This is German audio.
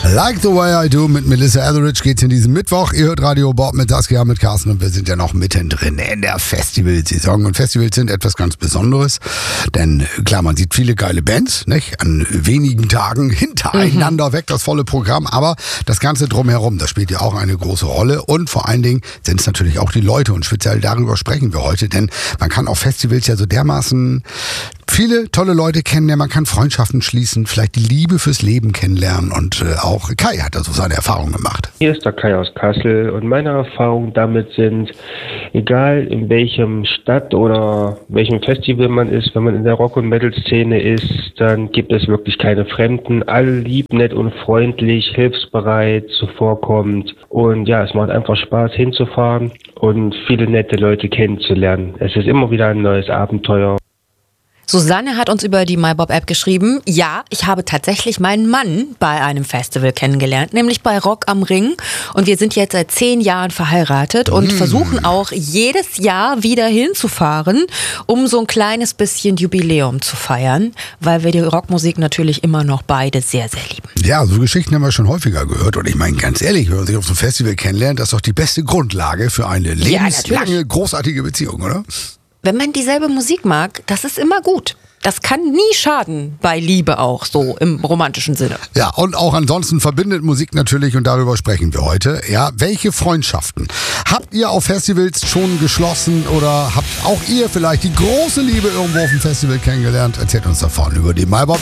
Like the Way I Do mit Melissa Etheridge geht's in diesem Mittwoch. Ihr hört Radio Bob mit Saskia, mit Carsten und wir sind ja noch mittendrin in der Festivalsaison. Und Festivals sind etwas ganz Besonderes, denn klar, man sieht viele geile Bands, nicht? An wenigen Tagen hintereinander weg, das volle Programm, aber das Ganze drumherum, das spielt ja auch eine große Rolle und vor allen Dingen sind es natürlich auch die Leute und speziell darüber sprechen wir heute, denn man kann auf Festivals ja so dermaßen viele tolle Leute kennenlernen, man kann Freundschaften schließen, vielleicht die Liebe fürs Leben kennenlernen und auch Kai hat da so seine Erfahrungen gemacht. Hier ist der Kai aus Kassel und meine Erfahrungen damit sind, egal in welchem Stadt oder welchem Festival man ist, wenn man in der Rock- und Metal-Szene ist, dann gibt es wirklich keine Fremden, alle lieb, nett und freundlich, hilfsbereit, zuvorkommend und ja, es macht einfach Spaß hinzufahren und viele nette Leute kennenzulernen. Es ist immer wieder ein neues Abenteuer. Susanne hat uns über die MyBob-App geschrieben, ja, ich habe tatsächlich meinen Mann bei einem Festival kennengelernt, nämlich bei Rock am Ring. Und wir sind jetzt seit 10 Jahren verheiratet und versuchen auch jedes Jahr wieder hinzufahren, um so ein kleines bisschen Jubiläum zu feiern, weil wir die Rockmusik natürlich immer noch beide sehr, sehr lieben. Ja, so Geschichten haben wir schon häufiger gehört und ich meine ganz ehrlich, wenn man sich auf so einem Festival kennenlernt, das ist doch die beste Grundlage für eine lebenslange, großartige Beziehung, oder? Wenn man dieselbe Musik mag, das ist immer gut. Das kann nie schaden, bei Liebe auch, so im romantischen Sinne. Ja, und auch ansonsten verbindet Musik natürlich und darüber sprechen wir heute. Ja, welche Freundschaften habt ihr auf Festivals schon geschlossen oder habt auch ihr vielleicht die große Liebe irgendwo auf dem Festival kennengelernt? Erzählt uns davon über die MyBob